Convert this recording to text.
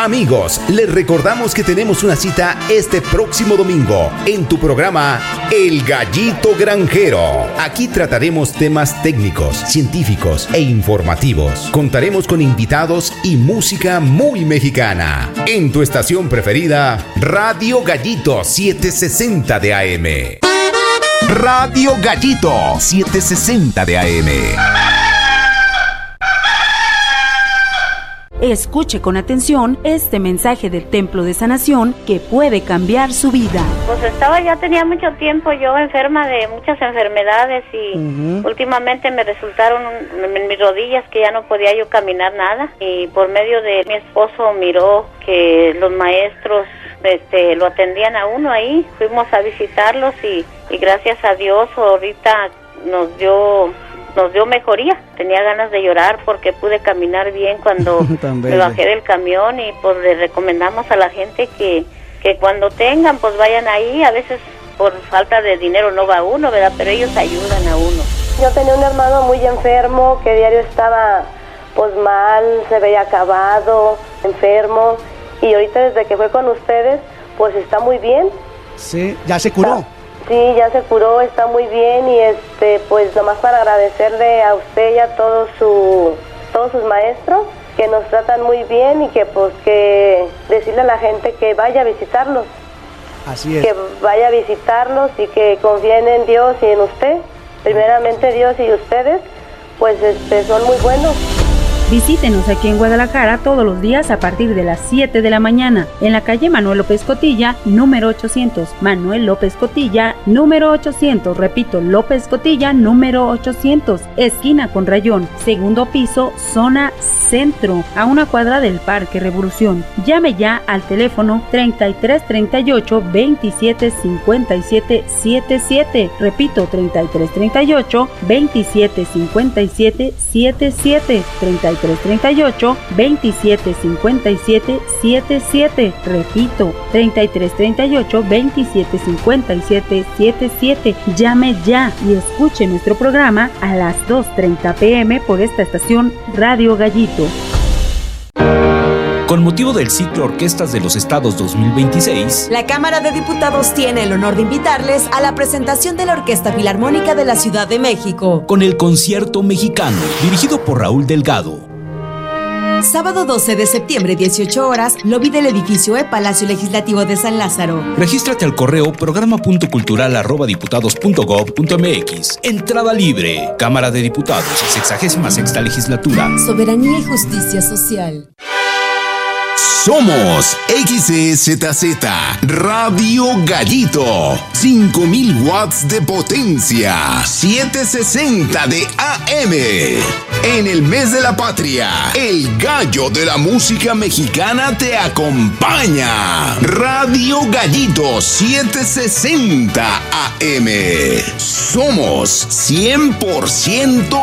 Amigos, les recordamos que tenemos una cita este próximo domingo en tu programa El Gallito Granjero. Aquí trataremos temas técnicos, científicos e informativos. Contaremos con invitados y música muy mexicana. En tu estación preferida, Radio Gallito 760 de AM. Radio Gallito 760 de AM. Escuche con atención este mensaje del Templo de Sanación que puede cambiar su vida. Pues ya tenía mucho tiempo yo enferma de muchas enfermedades y últimamente me resultaron en mis rodillas que ya no podía yo caminar nada, y por medio de mi esposo miró que los maestros lo atendían a uno ahí, fuimos a visitarlos y gracias a Dios ahorita nos dio mejoría. Tenía ganas de llorar porque pude caminar bien cuando me bajé del camión, y pues le recomendamos a la gente que cuando tengan pues vayan ahí. A veces por falta de dinero no va uno, ¿verdad? Pero ellos ayudan a uno. Yo tenía un hermano muy enfermo que diario estaba pues mal, se veía acabado, enfermo, y ahorita desde que fue con ustedes pues está muy bien. Sí, ya se curó. Sí, ya se curó, está muy bien, y pues nomás para agradecerle a usted y a todos sus maestros que nos tratan muy bien, y que pues que decirle a la gente que vaya a visitarlos. Así es. Que vaya a visitarlos y que confíen en Dios y en usted. Primeramente Dios y ustedes, pues son muy buenos. Visítenos aquí en Guadalajara todos los días a partir de las 7 de la mañana, en la calle Manuel López Cotilla, número 800. Manuel López Cotilla, número 800. Repito, López Cotilla, número 800. Esquina con Rayón, segundo piso, zona centro, a una cuadra del Parque Revolución. Llame ya al teléfono 3338 27 57 77. Repito, 3338 27 57 77. 3338 27 57 77. Repito, 3338 27 57 77. Llame ya y escuche nuestro programa a las 2:30 p.m. por esta estación Radio Gallito. Con motivo del ciclo Orquestas de los Estados 2026, la Cámara de Diputados tiene el honor de invitarles a la presentación de la Orquesta Filarmónica de la Ciudad de México, con el Concierto Mexicano, dirigido por Raúl Delgado. Sábado 12 de septiembre, 18 horas, lobby del edificio Palacio Legislativo de San Lázaro. Regístrate al correo programa.cultural@diputados.gov.mx. Entrada libre. Cámara de Diputados, 66ª Legislatura. Soberanía y justicia social. Somos XEZZ Radio Gallito, 5000 watts de potencia, 760 de AM. En el mes de la patria, el gallo de la música mexicana te acompaña. Radio Gallito 760 AM. Somos 100%